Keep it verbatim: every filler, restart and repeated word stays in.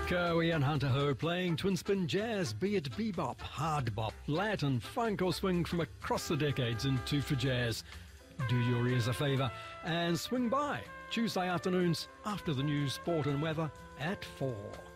Cowie and Hunter Ho playing twin spin jazz, be it bebop, hard bop, Latin, funk or swing from across the decades in Two for Jazz. Do your ears a favour and swing by Tuesday afternoons after the news, sport and weather at four.